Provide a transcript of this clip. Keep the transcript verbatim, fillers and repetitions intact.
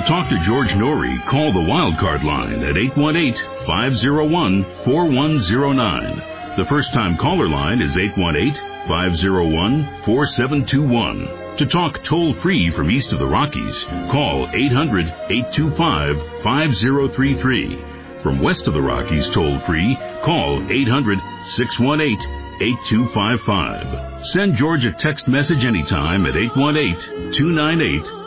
talk to George Norrie, call the Wildcard line at eight one eight, five oh one, four one oh nine. The first-time caller line is eight one eight, five oh one, four seven two one. To talk toll-free from east of the Rockies, call eight hundred, eight two five, five oh three three. From west of the Rockies toll-free, call eight hundred, six one eight, eight two five five. Send George a text message anytime at eight one eight, two nine eight,